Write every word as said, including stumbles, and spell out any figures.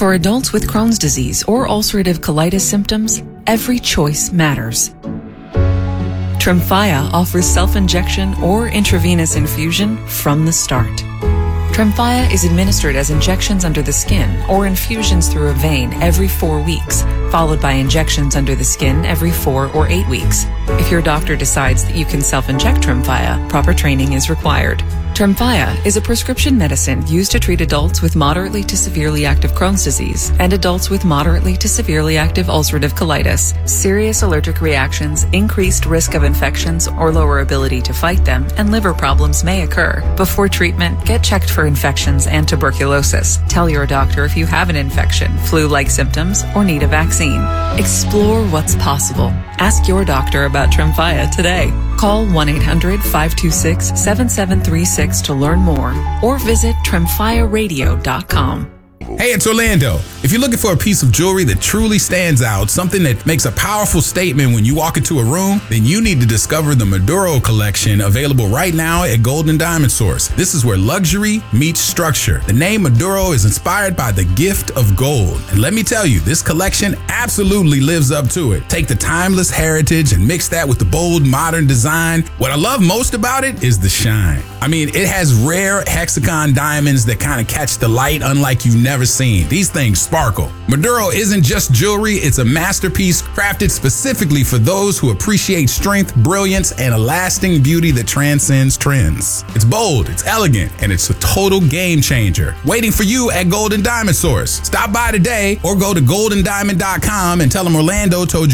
For adults with Crohn's disease or ulcerative colitis symptoms, every choice matters. Tremfya offers self-injection or intravenous infusion from the start. Tremfya is administered as injections under the skin or infusions through a vein every four weeks, followed by injections under the skin every four or eight weeks. If your doctor decides that you can self-inject Tremfya, proper training is required. Tremfya is a prescription medicine used to treat adults with moderately to severely active Crohn's disease and adults with moderately to severely active ulcerative colitis. Serious allergic reactions, increased risk of infections or lower ability to fight them, and liver problems may occur. Before treatment, get checked for infections and tuberculosis. Tell your doctor if you have an infection, flu-like symptoms, or need a vaccine. Explore what's possible. Ask your doctor about Tremfya today. Call one eight hundred, five two six, seven seven three six to learn more or visit tremfya radio dot com. Hey, it's Orlando. If you're looking for a piece of jewelry that truly stands out, something that makes a powerful statement when you walk into a room, then you need to discover the Maduro collection available right now at Gold and Diamond Source. This is where luxury meets structure. The name Maduro is inspired by the gift of gold. And let me tell you, this collection absolutely lives up to it. Take the timeless heritage and mix that with the bold modern design. What I love most about it is the shine. I mean, it has rare hexagon diamonds that kind of catch the light unlike you've never seen. These things sparkle. Maduro isn't just jewelry, it's a masterpiece crafted specifically for those who appreciate strength, brilliance, and a lasting beauty that transcends trends. It's bold, it's elegant, and it's a total game changer. Waiting for you at Gold and Diamond Source. Stop by today or go to gold and diamond dot com and tell them Orlando told you